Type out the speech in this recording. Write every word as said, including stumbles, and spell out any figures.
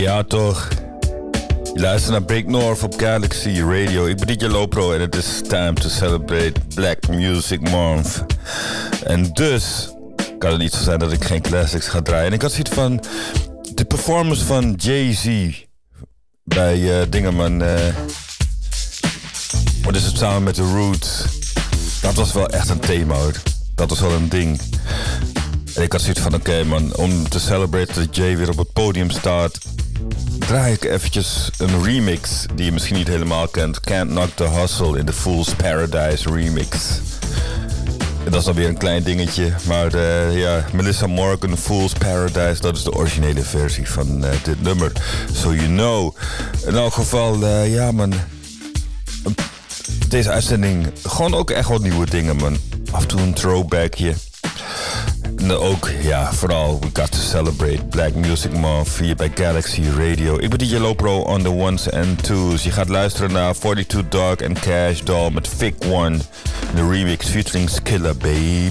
Ja, toch. Je luistert naar Break North op Galaxy Radio. Ik ben D J Lopro en het is time to celebrate Black Music Month. En dus kan het niet zo zijn dat ik geen classics ga draaien. En ik had zoiets van de performance van Jay-Z bij uh, Dingeman. Uh, wat is het samen met The Roots? Dat was wel echt een thema hoor. Dat was wel een ding. En ik had zoiets van, oké okay, man, om te celebrate dat Jay weer op het podium staat, draai ik eventjes een remix die je misschien niet helemaal kent. Can't Knock the Hustle in the Fool's Paradise remix. En dat is dan weer een klein dingetje, maar uh, ja, Melissa Morgan, Fool's Paradise, dat is de originele versie van uh, dit nummer. So you know. In elk geval, uh, ja man, deze uitzending, gewoon ook echt wat nieuwe dingen man. Af en toe een throwbackje. En ook, ja, vooral, we got to celebrate Black Music Month hier bij Galaxy Radio. Ik ben D J Lopro on the ones and twos. Je gaat luisteren naar forty-two Dog en Cash Doll met Vic One. De remix featuring Skilla, baby.